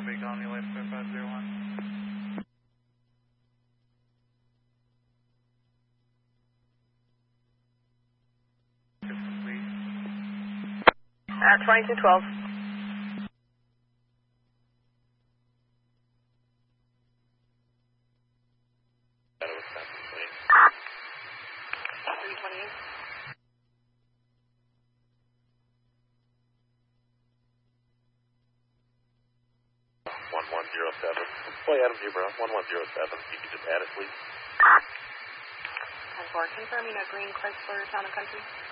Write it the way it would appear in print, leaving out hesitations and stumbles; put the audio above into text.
Copy, calling you late 5501. Complete. 2212. That was complete. 328. Play Adam G. Brown, 1107. You can just add it, please. 10-4, confirming a green Chrysler Town and Country.